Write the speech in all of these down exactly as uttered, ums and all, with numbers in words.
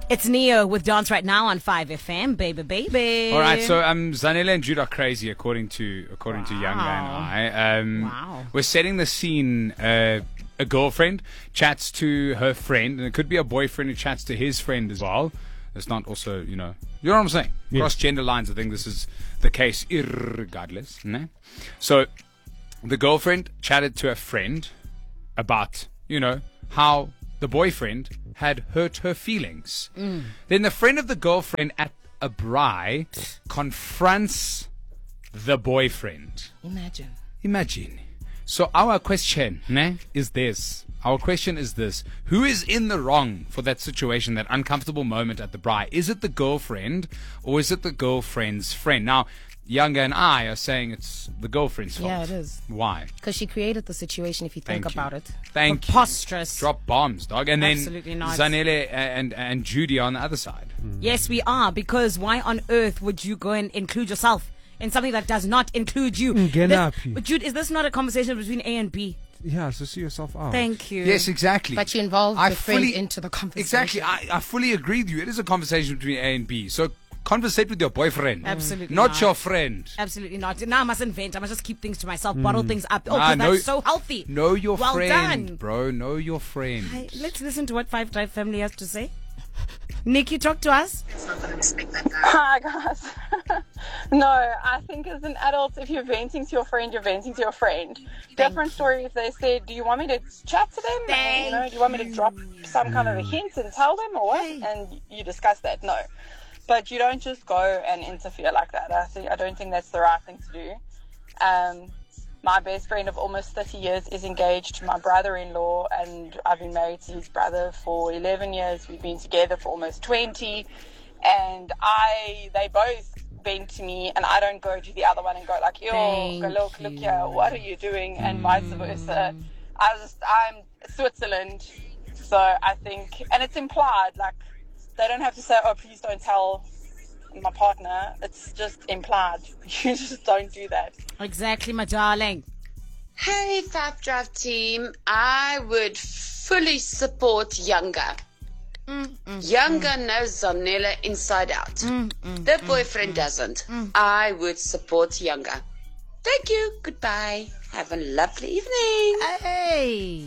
It's Neo with Dance Right Now on five F M, baby, baby. All right, so um, Zanele and Jude are crazy, according to according wow. to Younger and I. Um, wow. We're setting the scene. Uh, a girlfriend chats to her friend, and it could be a boyfriend who chats to his friend as well. It's not also, you know, you know what I'm saying? Yeah. Cross gender lines, I think this is the case, irregardless. No? So the girlfriend chatted to a friend about, you know, how the boyfriend had hurt her feelings. Mm. Then the friend of the girlfriend at a braai confronts the boyfriend. Imagine. Imagine. So our question ne, is this. Our question is this. Who is in the wrong for that situation, that uncomfortable moment at the braai? Is it the girlfriend or is it the girlfriend's friend? Now, Younger and I are saying it's the girlfriend's fault. Yeah, it is. Why? Because she created the situation, if you think Thank about you. it. Thank Preposterous. you. Drop bombs, dog. And Absolutely then not. Zanele and, and Judy on the other side. Mm. Yes, we are. Because why on earth would you go and include yourself in something that does not include you? This, but Jude, is this not a conversation between A and B? Yeah, so see yourself out. Thank you. Yes, exactly. But you involved I the friend fully, into the conversation. Exactly. I, I fully agree with you. It is a conversation between A and B. So conversate with your boyfriend. Absolutely not. not your friend. Absolutely not. Now I must invent. I must just keep things to myself, mm. bottle things up. Oh, nah, because know, that's so healthy. Know your well friend, done. bro. Know your friend. Hi, let's listen to what Five Drive Family has to say. Nikki, talk to us. Hi, guys. No, I think as an adult, if you're venting to your friend, you're venting to your friend. Thank Different you. story if they said, do you want me to chat to them? And, you know, do you want me to drop some kind of a hint and tell them or what? And you discuss that. No. But you don't just go and interfere like that. I think I don't think that's the right thing to do. Um, my best friend of almost thirty years is engaged to my brother-in-law, and I've been married to his brother for eleven years. We've been together for almost twenty, and I, they both vent to me, and I don't go to the other one and go like, yo, go look, look here, what are you doing, and vice versa. I just, I'm Switzerland, so I think, and it's implied, like, they don't have to say, oh, please don't tell my partner. It's just implied. You just don't do that. Exactly, my darling. Hey, Five Drive team. I would fully support Younger. Mm, mm, Younger mm. knows Zanele inside out. Mm, mm, the boyfriend mm, doesn't. Mm. I would support Younger. Thank you. Goodbye. Have a lovely evening. Hey.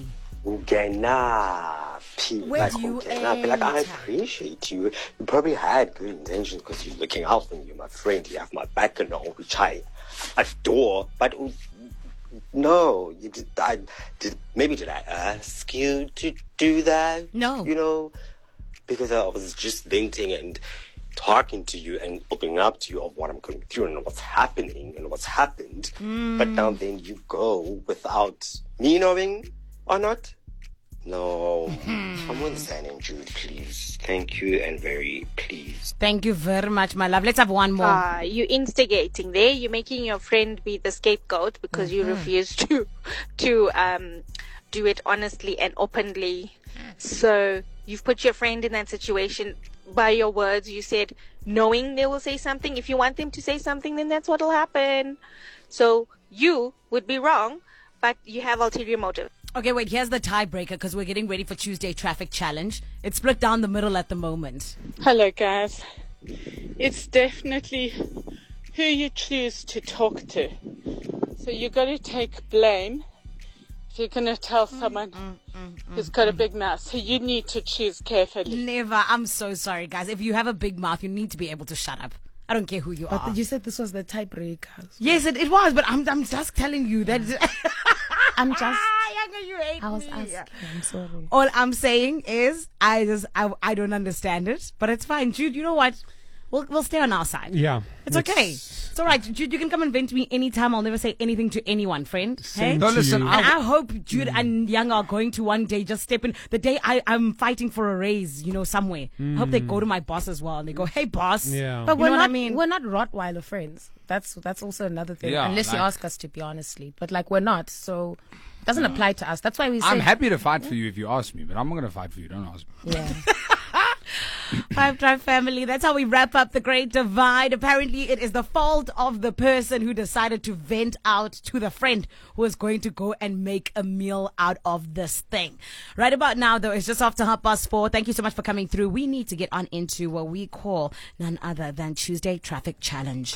Ungena, Where do you enter? Like, I appreciate you. You probably had good intentions because you're looking out for me. You're my friend. You have my back and all, which I adore. But no, you did. I did. Maybe did I ask you to do that? No. You know, because I was just venting and talking to you and opening up to you of what I'm going through and what's happening and what's happened. Mm. But now then you go without me knowing. Or not? No. I'm understanding, Jude, please. Thank you and very pleased. Thank you very much, my love. Let's have one more. Uh, you're instigating there. You're making your friend be the scapegoat because mm-hmm. you refuse to to um, do it honestly and openly. So you've put your friend in that situation. By your words, you said knowing they will say something. If you want them to say something, then that's what will happen. So you would be wrong, but you have ulterior motive. Okay, wait, here's the tiebreaker because we're getting ready for Tuesday Traffic Challenge. It's split down the middle at the moment. Hello, guys. It's definitely who you choose to talk to. So you got to take blame if you're going to tell someone mm, mm, mm, who's got a big mouth. So you need to choose carefully. Never. I'm so sorry, guys. If you have a big mouth, you need to be able to shut up. I don't care who you but are. But you said this was the tiebreaker. Yes, it, it was, but I'm I'm just telling you that... I'm just... Younger, you hate I was me. asking. I'm sorry. All I'm saying is, I just, I, I don't understand it, but it's fine. Jude, you know what? We'll, we'll stay on our side. Yeah. It's, it's okay. It's all right. Jude, you can come and vent to me anytime. I'll never say anything to anyone, friend. Hey? No, listen. And I hope Jude mm. and Young are going to one day just step in. The day I, I'm fighting for a raise, you know, somewhere. Mm. I hope they go to my boss as well and they go, hey, boss. Yeah. But you we're know not, what I mean? We're not Rottweiler friends. That's that's also another thing. Yeah, Unless like, you ask us to be honestly. But like, we're not. So it doesn't no. apply to us. That's why we say... I'm happy to fight for you if you ask me, but I'm not going to fight for you. Don't ask me. Yeah. Five Drive family, that's how we wrap up the Great Divide. Apparently, it is the fault of the person who decided to vent out to the friend who was going to go and make a meal out of this thing. Right about now, though, it's just after half past four. Thank you so much for coming through. We need to get on into what we call none other than Tuesday Traffic Challenge.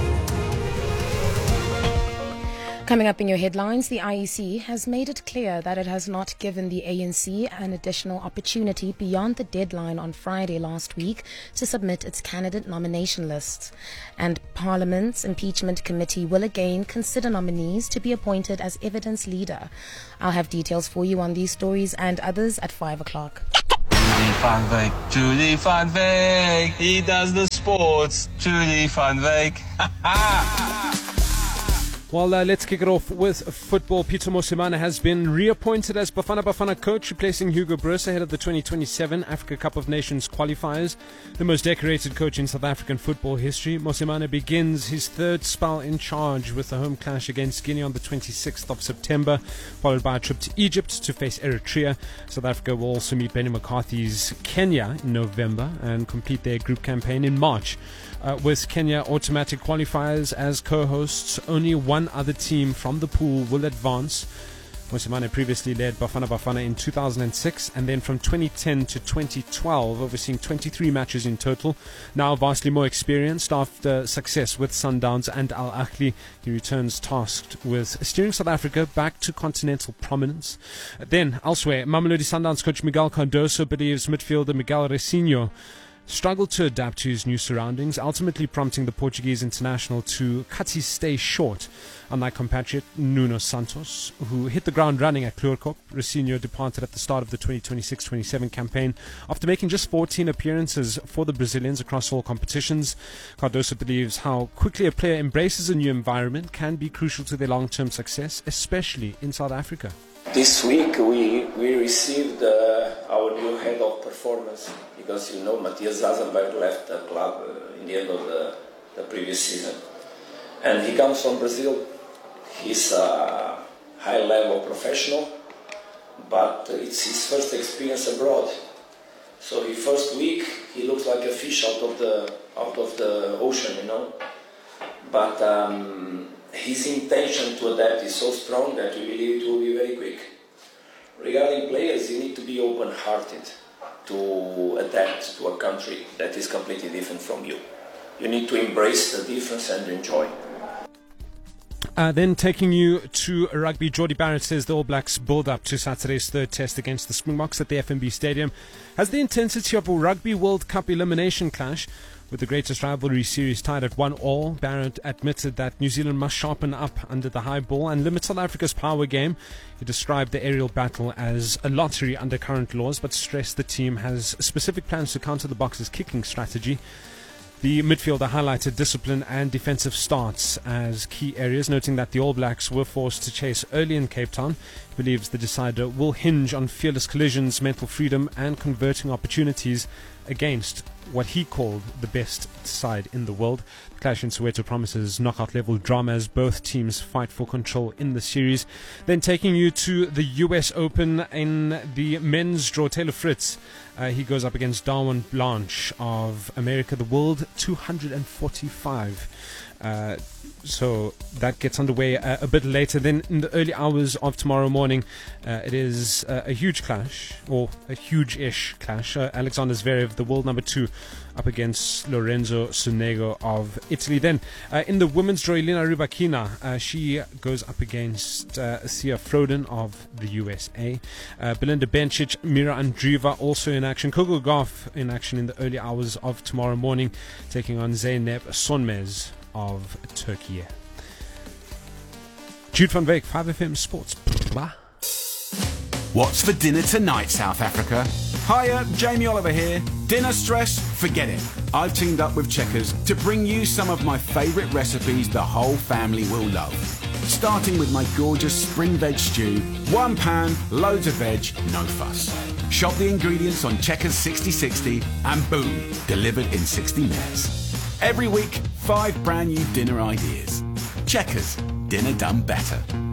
Coming up in your headlines, the I E C has made it clear that it has not given the A N C an additional opportunity beyond the deadline on Friday last week to submit its candidate nomination lists. And Parliament's impeachment committee will again consider nominees to be appointed as evidence leader. I'll have details for you on these stories and others at five o'clock. Julie van Veek, Julie van Veek, he does the sports, Julie van Veek. Ha ha! Well, uh, let's kick it off with football. Peter Mosimane has been reappointed as Bafana Bafana coach, replacing Hugo Broos ahead of the twenty twenty-seven Africa Cup of Nations qualifiers. The most decorated coach in South African football history, Mosimane begins his third spell in charge with the home clash against Guinea on the twenty-sixth of September, followed by a trip to Egypt to face Eritrea. South Africa will also meet Benny McCarthy's Kenya in November and complete their group campaign in March. Uh, with Kenya automatic qualifiers as co-hosts, only one other team from the pool will advance. Mosimane previously led Bafana Bafana in two thousand six and then from twenty ten to twenty twelve, overseeing twenty-three matches in total. Now vastly more experienced after success with Sundowns and Al Ahly, he returns tasked with steering South Africa back to continental prominence. Then elsewhere, Mamelodi Sundowns coach Miguel Cardoso believes midfielder Miguel Recinho struggled to adapt to his new surroundings, ultimately prompting the Portuguese international to cut his stay short. Unlike compatriot Nuno Santos, who hit the ground running at Kleurkop, Recinho departed at the start of the twenty twenty-six twenty-seven campaign after making just fourteen appearances for the Brazilians across all competitions. Cardoso believes how quickly a player embraces a new environment can be crucial to their long-term success, especially in South Africa. This week we, we received uh, our new head of performance because, you know, Matthias Zazenberg left the club uh, in the end of the, the previous season. And he comes from Brazil. He's a high-level professional, but it's his first experience abroad. So his first week he looks like a fish out of the, out of the ocean, you know. But um, his intention to adapt is so strong that we believe it will be very quick. Regarding players, you need to be open-hearted to adapt to a country that is completely different from you. You need to embrace the difference and enjoy. Uh, then taking you to rugby, Geordie Barrett says the All Blacks' build-up to Saturday's third test against the Springboks at the F N B Stadium has the intensity of a Rugby World Cup elimination clash. With the greatest rivalry series tied at one all, Barrett admitted that New Zealand must sharpen up under the high ball and limit South Africa's power game. He described the aerial battle as a lottery under current laws, but stressed the team has specific plans to counter the Boxers' kicking strategy. The midfielder highlighted discipline and defensive starts as key areas, noting that the All Blacks were forced to chase early in Cape Town. He believes the decider will hinge on fearless collisions, mental freedom, and converting opportunities against what he called the best side in the world. The clash in Soweto promises knockout-level drama as both teams fight for control in the series. Then taking you to the U S Open in the men's draw, Taylor Fritz, uh, he goes up against Darwin Blanche of America, the world two hundred forty-five. Uh, so that gets underway uh, a bit later. Then in the early hours of tomorrow morning, uh, it is uh, a huge clash, or a huge-ish clash. Uh, Alexander Zverev, the world number two, up against Lorenzo Sonego of Italy. Then uh, in the women's draw, Elena Rybakina, uh, she goes up against uh, Sia Froden of the U S A. Uh, Belinda Bencic, Mira Andreeva also in action. Coco Gauff in action in the early hours of tomorrow morning, taking on Zeynep Sonmez of Turkey. Jude van Veek, five F M Sports. What's for dinner tonight, South Africa? Hiya, Jamie Oliver here. Dinner stress? Forget it. I've teamed up with Checkers to bring you some of my favourite recipes the whole family will love. Starting with my gorgeous spring veg stew, one pan, loads of veg, no fuss. Shop the ingredients on Checkers sixty sixty and boom, delivered in sixty minutes. Every week, five brand new dinner ideas. Checkers, dinner done better.